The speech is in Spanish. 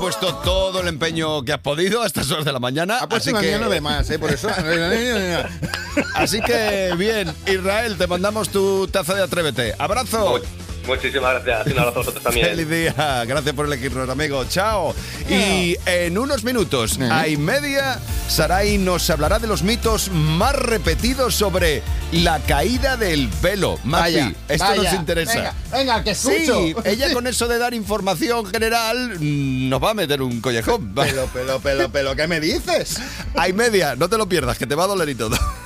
Puesto todo el empeño que has podido a estas horas de la mañana. Ha puesto una niña de más, por eso. Así que bien, Israel, te mandamos tu taza de Atrévete. ¡Abrazo! Muchísimas gracias. Un abrazo a vosotros también. Feliz día. Gracias por elegirnos, amigo. Chao. Y en unos minutos, a y media, Saray nos hablará de los mitos más repetidos sobre la caída del pelo. Mafi, esto nos interesa. Venga, que escucho. Sí, ella con eso de dar información general nos va a meter un collejón. Pero, ¿qué me dices? A y media, no te lo pierdas, que te va a doler y todo.